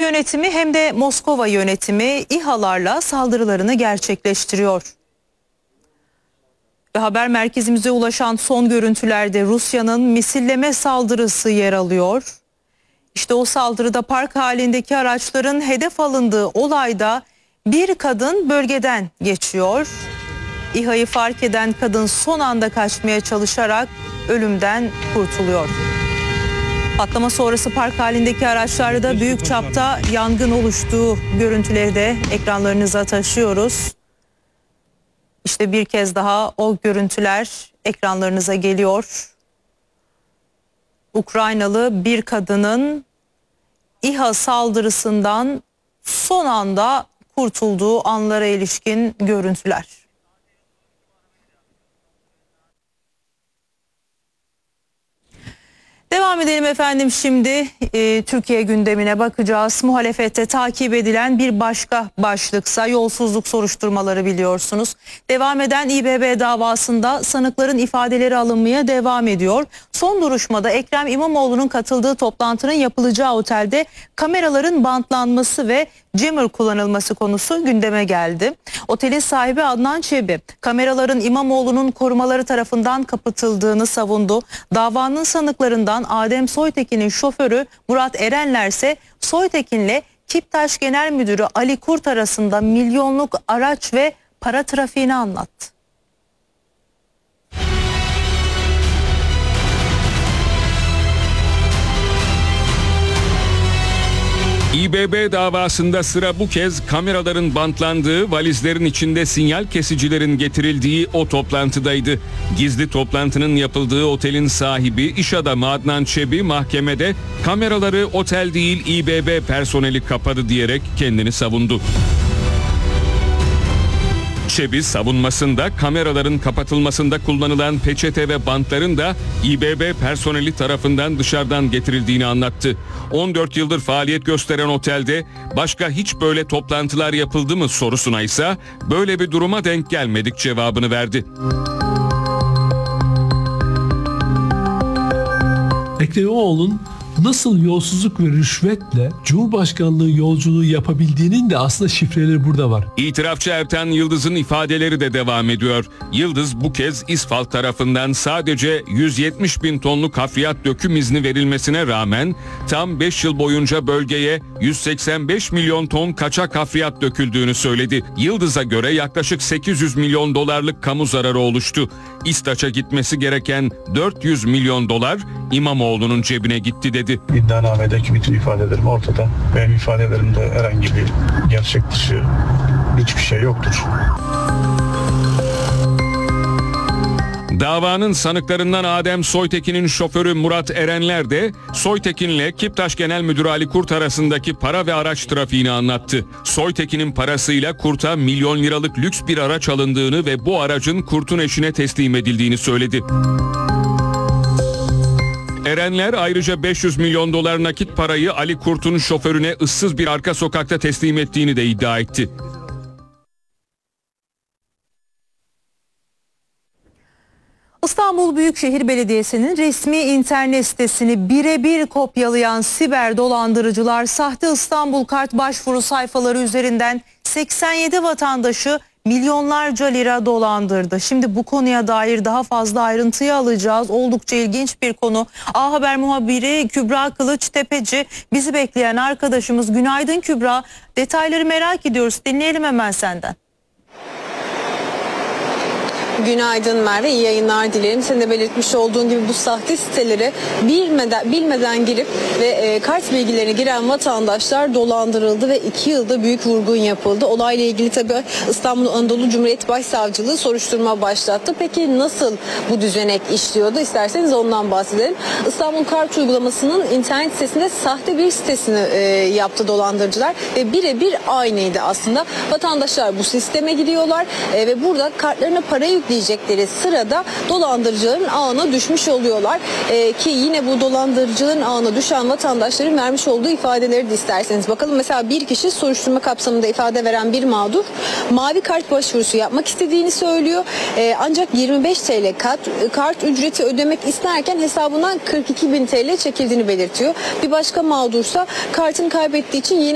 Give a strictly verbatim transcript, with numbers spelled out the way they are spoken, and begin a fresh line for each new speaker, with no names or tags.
yönetimi hem de Moskova yönetimi İHA'larla saldırılarını gerçekleştiriyor. Ve haber merkezimize ulaşan son görüntülerde Rusya'nın misilleme saldırısı yer alıyor. İşte o saldırıda park halindeki araçların hedef alındığı olayda bir kadın bölgeden geçiyor. İHA'yı fark eden kadın son anda kaçmaya çalışarak ölümden kurtuluyor. Patlama sonrası park halindeki araçlarda büyük çapta yangın oluştuğu görüntüleri de ekranlarınıza taşıyoruz. İşte bir kez daha o görüntüler ekranlarınıza geliyor. Ukraynalı bir kadının İHA saldırısından son anda kurtulduğu anlara ilişkin görüntüler. Devam edelim efendim, şimdi e, Türkiye gündemine bakacağız. Muhalefette takip edilen bir başka başlıksa yolsuzluk soruşturmaları, biliyorsunuz. Devam eden İBB davasında sanıkların ifadeleri alınmaya devam ediyor. Son duruşmada Ekrem İmamoğlu'nun katıldığı toplantının yapılacağı otelde kameraların bantlanması ve jammer kullanılması konusu gündeme geldi. Otelin sahibi Adnan Çebi kameraların İmamoğlu'nun korumaları tarafından kapatıldığını savundu. Davanın sanıklarından Adem Soytekin'in şoförü Murat Erenler ise Soytekin'le Kiptaş Genel Müdürü Ali Kurt arasında milyonluk araç ve para trafiğini anlattı.
İBB davasında sıra bu kez kameraların bantlandığı, valizlerin içinde sinyal kesicilerin getirildiği o toplantıdaydı. Gizli toplantının yapıldığı otelin sahibi iş adamı Adnan Çebi mahkemede kameraları otel değil İBB personeli kapadı diyerek kendini savundu. Çebi savunmasında kameraların kapatılmasında kullanılan peçete ve bantların da İBB personeli tarafından dışarıdan getirildiğini anlattı. on dört yıldır faaliyet gösteren otelde başka hiç böyle toplantılar yapıldı mı sorusuna ise böyle bir duruma denk gelmedik cevabını verdi.
Ekrem İmamoğlu'nun nasıl yolsuzluk ve rüşvetle Cumhurbaşkanlığı yolculuğu yapabildiğinin de aslında şifreleri burada var.
İtirafçı Ertan Yıldız'ın ifadeleri de devam ediyor. Yıldız bu kez İSFAL tarafından sadece yüz yetmiş bin tonluk hafriyat döküm izni verilmesine rağmen tam beş yıl boyunca bölgeye yüz seksen beş milyon ton kaçak hafriyat döküldüğünü söyledi. Yıldız'a göre yaklaşık sekiz yüz milyon dolarlık kamu zararı oluştu. İSTAÇ'a gitmesi gereken dört yüz milyon dolar İmamoğlu'nun cebine gitti dedi.
İddianamedeki bütün ifadelerim ortada. Benim ifadelerimde herhangi bir gerçek dışı hiçbir şey yoktur.
Davanın sanıklarından Adem Soytekin'in şoförü Murat Erenler de Soytekin'le Kiptaş Genel Müdürü Ali Kurt arasındaki para ve araç trafiğini anlattı. Soytekin'in parasıyla Kurt'a milyon liralık lüks bir araç alındığını ve bu aracın Kurt'un eşine teslim edildiğini söyledi. Erenler ayrıca beş yüz milyon dolar nakit parayı Ali Kurt'un şoförüne ıssız bir arka sokakta teslim ettiğini de iddia etti.
İstanbul Büyükşehir Belediyesi'nin resmi internet sitesini birebir kopyalayan siber dolandırıcılar sahte İstanbul Kart başvuru sayfaları üzerinden seksen yedi vatandaşı milyonlarca lira dolandırdı. Şimdi bu konuya dair daha fazla ayrıntıyı alacağız. Oldukça ilginç bir konu. A Haber muhabiri Kübra Kılıçtepeci bizi bekleyen arkadaşımız. Günaydın Kübra. Detayları merak ediyoruz. Dinleyelim hemen senden.
Günaydın Merve, iyi yayınlar dilerim. Senin de belirtmiş olduğun gibi bu sahte sitelere bilmeden, bilmeden girip ve e, kart bilgilerini giren vatandaşlar dolandırıldı ve iki yılda büyük vurgun yapıldı. Olayla ilgili tabii İstanbul Anadolu Cumhuriyet Başsavcılığı soruşturma başlattı. Peki nasıl bu düzenek işliyordu? İsterseniz ondan bahsedelim. İstanbul Kart uygulamasının internet sitesinde sahte bir sitesini e, yaptı dolandırıcılar ve birebir aynıydı aslında. Vatandaşlar bu sisteme giriyorlar e, ve burada kartlarına para yüklüyorlar. Diyecekleri sırada dolandırıcıların ağına düşmüş oluyorlar. Ee, ki yine bu dolandırıcıların ağına düşen vatandaşların vermiş olduğu ifadeleri de isterseniz bakalım. Mesela bir kişi soruşturma kapsamında ifade veren bir mağdur mavi kart başvurusu yapmak istediğini söylüyor. Ee, ancak yirmi beş TL kart, kart ücreti ödemek isterken hesabından kırk iki bin TL çekildiğini belirtiyor. Bir başka mağdursa kartını kaybettiği için yeni